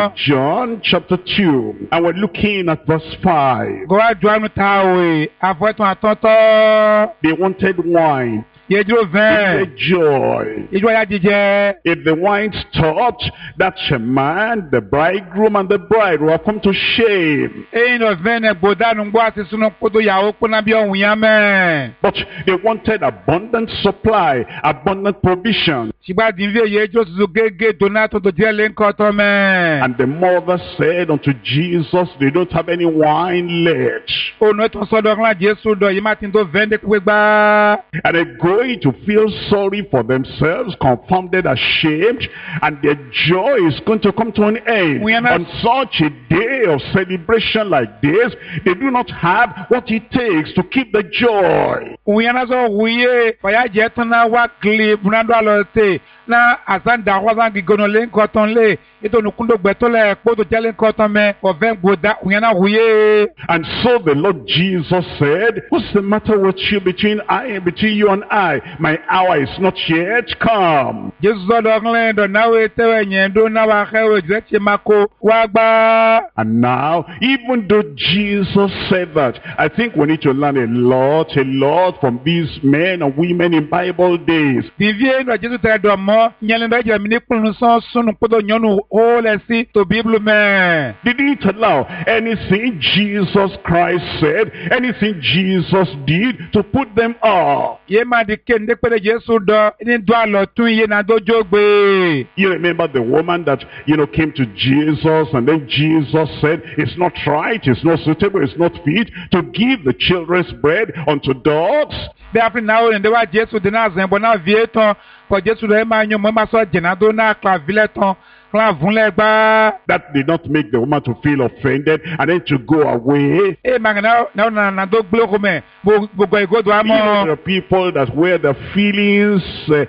John chapter 2, and we're looking at verse 5. Goa Joanu tawe afweton atonto. They wanted wine. Yedro Their vin. joy. Ijo ya jije. If the wine stopped, that man, the bridegroom and the bride will have come to shame. Eino vin e boda nungbo asisunu kodo ya okuna bi ohun yame. But they wanted abundant supply, abundant provision. Sigba dinve yejo suzu gege donato do jele nkoto me. And the mother said unto Jesus, they don't have any wine left. Ono eton sodo kan Jesu do yi matin do vende kwegba. And they're going to feel sorry for themselves, confounded, ashamed, and their joy is going to come to an end. We are not- On such a day of celebration like this, they do not have what it takes to keep the joy. Uyana so wuye faya jetana wa kle bunando alote na asanda kwazan gigono le nkoton le eto nukundo gbeto le podo jele nkoton me oven goda uyana wuye. And so the Lord Jesus said, what's the matter with you between you and I? My hour is not yet come. Jesus do nglen do nawe tewe nyendo na wa khewe jeche mako wa gba. And now, even though Jesus said that, I think we need to learn a lot from these men and women in Bible days. Divie no Jesus te do mo nyele do je mini kunu so sunu podo nyonu o le si to bible me. They didn't allow anything Jesus Christ said, anything Jesus did to put them off. Ye ma di kende pele Jesus do ni do alo tun ye na dojo gbe. You remember the woman that, came to Jesus, and then Jesus said, it's not right, it's not suitable, it's not fit to give the children's bread unto dogs. Be afri na o nde wa Jesu de na zen bo na vie ton ko Jesu de ma nyo mo ma so jena do na kla vile ton kla vun le gba. That did not make the woman to feel offended and then to go away. E ma na do glo ko me bo go ego do There amo. are people that wear their feelings,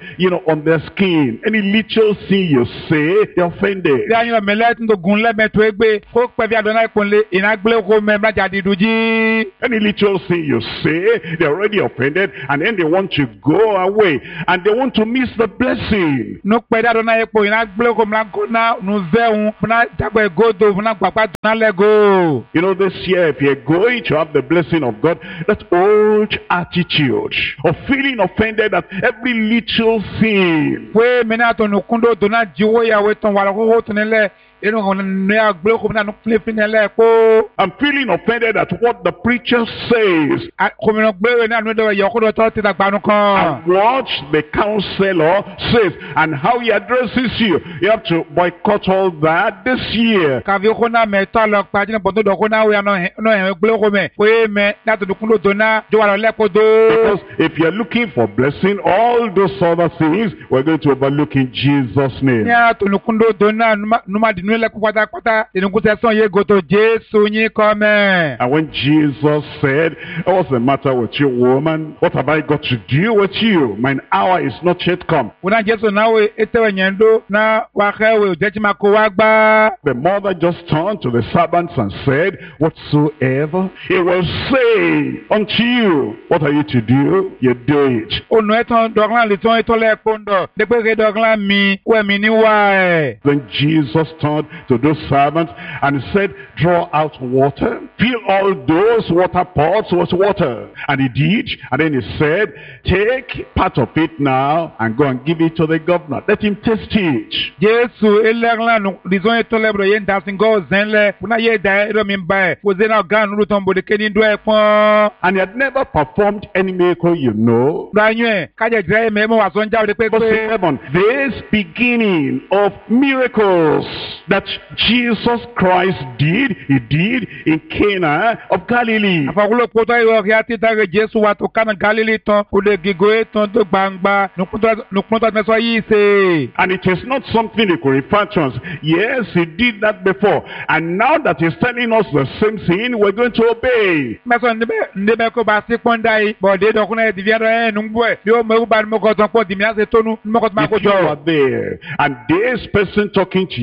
on their skin. Any little thing you say, they're offended. Bi anyo me le tun do gun le me to egbe ko pe bi adona iponle ina glo ko me ma jadi duji. Any little thing you say, they're already offended, and then they want to go away, and they want to miss the blessing. No pe da adona ipo ina glo ko mla ko na nu veun na dagba ego do na gbagba na lego. This year, if you're going to have the blessing of God, that old attitude of feeling offended at every little thing. We me na to nu kundo do na jiwo ya we ton wa ko to ne le enu ko ne agbo ko na nu flip ne le ko. I'm feeling offended at what the preacher says, Ko me no gbe we na nu do yo ko do to ti dagba nu kan. and what the counselor says, and how he addresses you. You have to boycott all that this year. Ka vi ko na me to lo pa jina bodo do ko na we no he gbo ko me. We me na to kundo do na jo wa lo le ko do. Because if you're looking for blessing, all those other things, we're going to overlook in Jesus' name. Ya to nu kundo do na numa di nu le ko pata inu ko se son ye go to Jesu yin ko me. And when Jesus said, what's the matter with you, woman? What have I got to do with you? Mine hour is not yet come. Una Jesu na we etewe nyendo na wa khewe jechi mako wa gba. The mother just turned to the servants and said, whatsoever he will say unto you, what are you to do? You do it. Onu eton doglan le ton eton le pondo de pe re doglan mi we mi ni wa e. Then Jesus turned to those servants and said, draw out water, fill all those water pots with water. And he did. And then he said, take part of it now and go and give it to the governor. Let him taste it. Jesu eleglan nu dizon eton le bro yen dancing go zen le una ye da ero mi ba e ko zena gan nu ton bo de keni do e pon. And he had never performed any miracle, Ranyo ka je jre me mo wa so nja de pe Verse pe. 7, this beginning of miracles that Jesus Christ did, he did in Cana of Galilee. Afagulo poto yo ya ti ta Jesu wa to kana Galilee ton o de gigo e ton to gbangba nu kunto me so yi se. And it is not something he could refer to us. Yes, he did that before. And now that he's telling us the same thing, we're going to obey. Meso ndebe ko ba si ponda yi bo de do kuna di viado nu ngbo e yo me ba mo ko ton po di mi ase tonu mo ko ma ko If you jo. are there and this person talking to you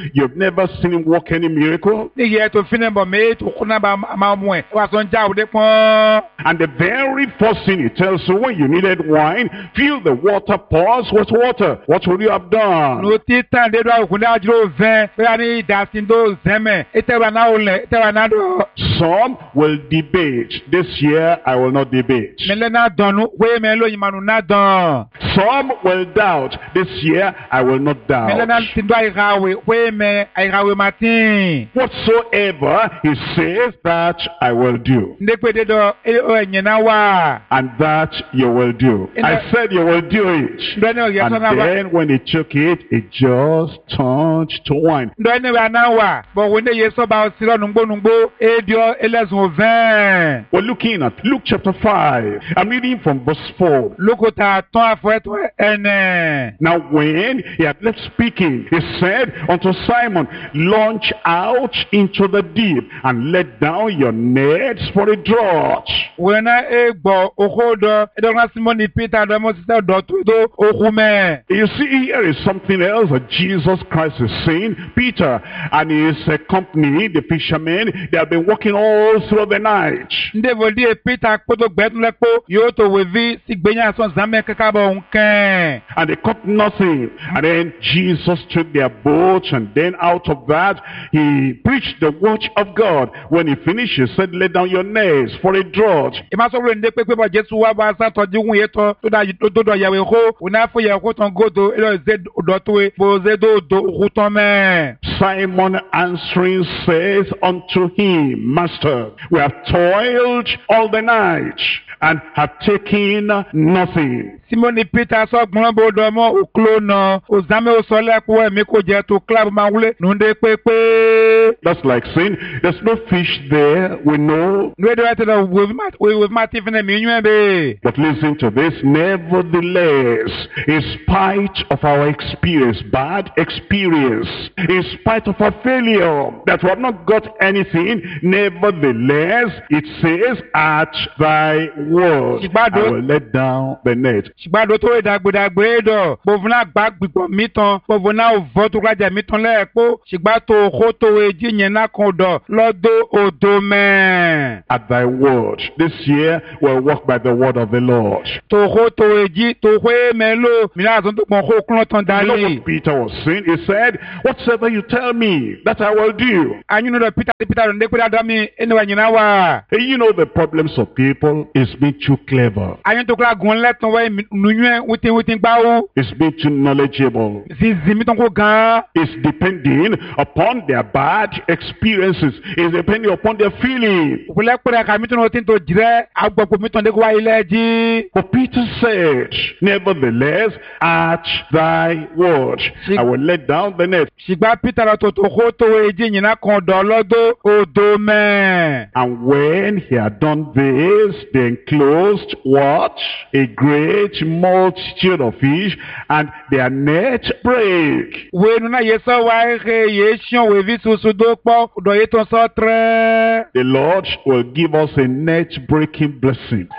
you've never seen him work any miracle. Ní yẹ tó fi ní bọ̀ mí tó kún náà bá máa mú ẹ̀. Wà sọ ń já òde pọ́n. And the very first thing he tells you, when you needed wine, fill the water pots with water. What would you have done? Nù tí tàn dé dọ́ òkú náà dúró vẹ́. Bóyá ní ìdásí tó zẹ́mẹ̀. Ìtẹ̀wà náà ò lẹ̀, ìtẹ̀wà náà dọ̀. Some will debate. This year, I will not debate. Mẹ́lẹ́ náà dọ̀nù, wéé mẹ́ lóyìn mànù náà dán. Some will doubt. This year, I will not Mẹ́lẹ́ náà doubt. ti dọ́ àìráwé, wéé mẹ́ àìráwé máa tíì. Whatsoever he says, that I will do. Ndé pé dédọ̀ ẹ̀yìn náà wà. And that you will do. I said you will do it. Ndọ́ ẹni ọ̀gẹ̀ And sọ́nà wà. then when he took it, it just turned to wine. Ndọ́ ẹni wà náà wà. Bọ̀ wọ́n ndé yẹ sọ́ba ọ̀sìrọ̀ nùgbónùgbó. Édiọ́ ẹlẹ́sùn òvẹ́n. We're looking at Luke chapter 5. I'm reading from verse 4. Lókòtà tán àfọ̀ẹ́tọ̀ ẹnẹ̀. Now when he had left speaking, he said unto Simon, launch out into the deep and let down your nets for a draught. Wọ́n náà ẹ gbọ́ okó dọ̀ ẹ̀dọ́gbọ́n Simoni Peter dọ́mọ́ sísẹ́ ọ̀dọ́ tó tó okú mẹ́. You see, here is something else that Jesus Christ is saying. Peter and his company, the fishermen, they have been working all through the night. Ndé wòlíì ẹ Peter kpọ́tò gbẹ́túnlẹ́kpọ́ yóò tó wèví sí gbẹ̀yìn àsán zàmẹ́ kẹ́kẹ́ bọ̀ nkẹ́. And they caught nothing. And then Jesus took their boat, and then out of that, he preached the word of God. When he finished, he said, lay down your nets for a draught. Ìmásọ̀rọ̀ ndé pépé bọ̀ Jésù wá bá sátọ̀ díhùn yẹ tọ́ tó dọ̀ yẹ̀wé hó òun náà fún yẹ̀ hó tán gòdò ẹ̀rọ ìzé dọ̀tún bó zé dòdò òkú tán mẹ́. Simon answering says unto him, Master, we have toiled all the night and have taken nothing. Simoni Peter sọ́gbọ́n bó dọ̀mọ́ òkúló náà òzàmẹ́ òsọ̀lẹ́kùn ẹ̀mí kò jẹ́ tó kíláàbù máa wúlé nùdé pépé. That's like saying, there's no fish there, we know. Nùdé wá tẹ̀lé wèé má ti fi ní mi yún ẹ̀ bẹ́ẹ̀. But listen to this, nevertheless, in spite of our experience, bad experience, in spite of our failure, that we have not got anything, nevertheless, it says, at thy word, I will let down the net. Ṣùgbọ́n tó ìdàgbòdàgbò dọ̀, bòfin náà gbà gbìgbọ̀ mi tán, bòfin náà vọ́ tó rájà mi tán lẹ́ẹ̀kọ́, ṣùgbọ́n tó kó tó èjì yẹn náà kan dọ̀ lọ́dọ̀ odò mẹ́. At thy word. This year, we'll walk by the word of the Lord. Tó kó tó èjì tó kó èmẹ́ lò, mìíràn àtúntò pọ̀ kó kúrò tán You know dálé. what Peter was saying? He said, whatsoever you tell me, that I will do. Àyìn nínú Peter ló ń dé pé dáadáa mi ẹni wà yìnyín náà wà. Hey, you know the problems of people is being too clever. Àyìn tó kúrò àgùn lẹ́tàn wẹ́ nùyún wítíwítí gbáwó. It's being too knowledgeable. Zizi mi tán kó gan. It's depending upon their bad experiences. It's depending upon their feeling. Òkúlẹ̀ pẹ̀lẹ́ àkà mi tán ló ti ń tó jìrẹ́ àgbọ̀pọ̀ mi tán dé kó wá ilé jí. But Peter said, nevertheless, at thy word, I will let down the net. Ṣùgbọ́n Peter lọ tó kó tó èjì yìnyín náà kan dọ̀ lọ́dọ̀ odò mẹ́. And when he had done this, they enclosed what? A great multitude of fish, and their net brake. Wénu náà yẹ sọ wá ẹ̀rẹ́ yẹ ṣíàn wèví tuntun tó pọ̀ ọ̀dọ̀ yẹ tó sọ trẹ́. The Lord will give us a net-breaking blessing.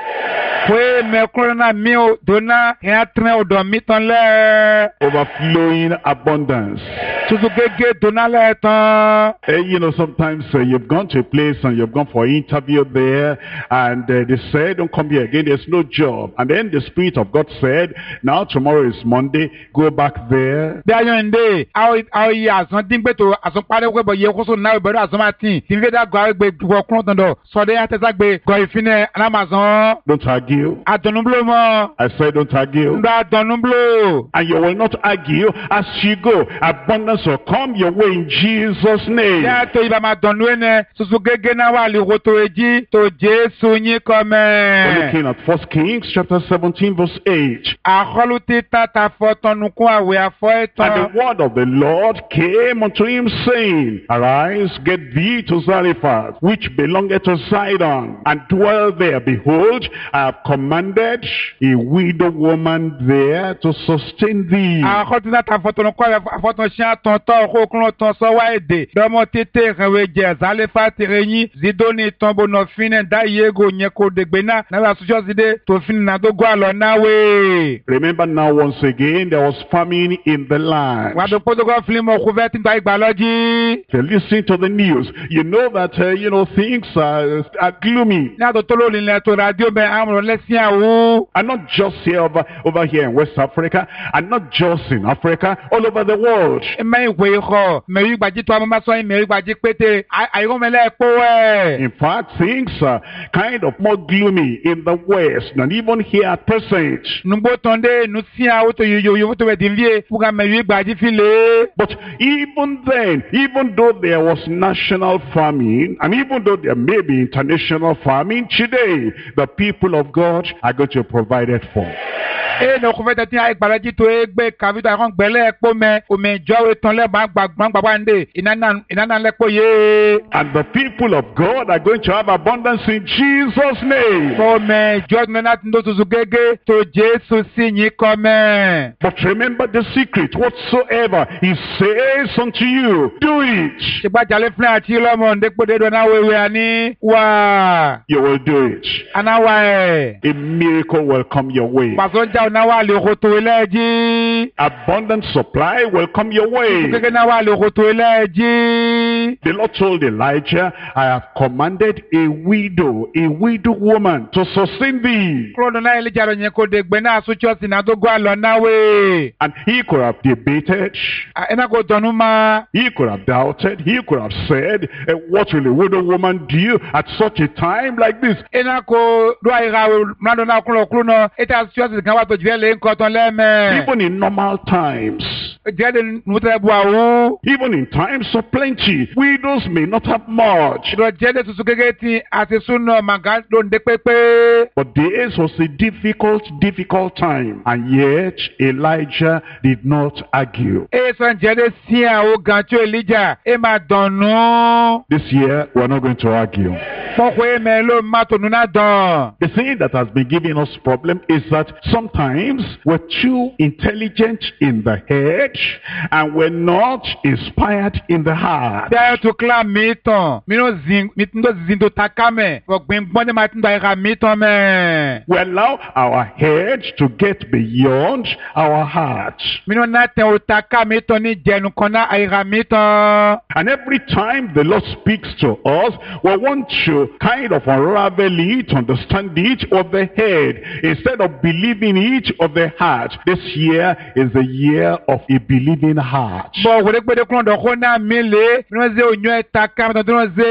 Pé mẹ́kúrẹ́ náà mi ò dóná ẹ̀ trẹ́ ọ̀dọ̀ mi tán lẹ́. Overflowing abundance. Tuntun gégé dóná lẹ́ tán. You know, sometimes you've gone to a place and you've gone for an interview there, and they said, don't come here again, there's no job. And then the Spirit of God said, now tomorrow is Monday, go back there. Bí a yọ̀ ń dé, àwọn iye àsán dín gbètò àsán parí wẹ́ bọ̀ yẹ kóso náà ìbẹ̀rù àsán máa tì. Tí n fẹ́ dá gọ́ àgbẹ̀ gbọ́ kúrò tán dọ̀, sọ̀dẹ̀ yà tẹ́sà gbé gọ́ ìfinẹ̀ alámàsán. Don't argue. Àdùnnúbúlò mọ́. I said don't argue. Ndọ́ àdùnnúbúlò. And you will not argue as you go. Abundance will come your way in Jesus' name. Yà tó ibà máa dọ̀nù ẹnẹ, tuntun gégé náà wà lè wo tó èjì tó Jésù yín kọ́ We're mẹ́. looking at 1 Kings chapter 17 verse 8. Àkọlù títà ta fọ́ tọnukún àwẹ̀ àfọ́ And ẹ̀tàn. the word of the Lord came unto him, saying, Arise, get thee to Zarephath, which belongeth to Sidon, and dwell there. Behold, I have commanded a widow woman there to sustain thee. Akhotina ta fotono kwa fotono sha tonto ko klon ton so wa ede. Domo tete rewe je zale fa tereni zidoni tombo no fine da yego nyeko degbena na la sujo zide to fine na do gwa lo na we. Remember now once again there was famine in the land. Wa do podo go filmo couverte nda igbaloji. If you listen to the news, you know that things are gloomy. Na do tolo ni le to radio be amro lesia wo. And not just here over here in West Africa, and not just in Africa, all over the world. In fact, things are kind of more gloomy in the West than even here at present. But even then, even though there was national famine, and even though there may be international famine, today the people of God are going to provide it for. And the people of God are going to have abundance in Jesus' name. But remember the secret: whatsoever He says unto you, do it. You will do it. A miracle will come your way. Abundant supply will come your way. The Lord told Elijah, I have commanded a widow woman to sustain thee. And he could have debated, he could have doubted, he could have said, what will a widow woman do at such a time like this? Even in normal times, even in times of plenty, widows may not have much. But this was a difficult time, and yet Elijah did not argue. This year, we're not going to argue. The thing that has been giving us problem is that sometimes we're too intelligent in the head and we're not inspired in the heart. We allow our head to get beyond our heart. And every time the Lord speaks to us, we want to kind of unravel it, understand it of the head, instead of believing it of the heart. This year is the year of a believing heart.